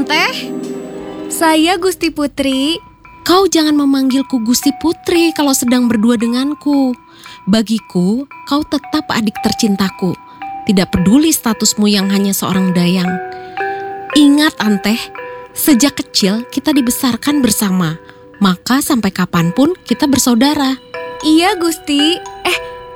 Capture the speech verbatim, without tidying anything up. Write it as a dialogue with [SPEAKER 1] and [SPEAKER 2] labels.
[SPEAKER 1] Anteh?
[SPEAKER 2] Saya Gusti Putri.
[SPEAKER 1] Kau jangan memanggilku Gusti Putri kalau sedang berdua denganku. Bagiku, kau tetap adik tercintaku. Tidak peduli statusmu yang hanya seorang dayang. Ingat Anteh, sejak kecil kita dibesarkan bersama. Maka sampai kapanpun kita bersaudara.
[SPEAKER 2] Iya Gusti. Eh,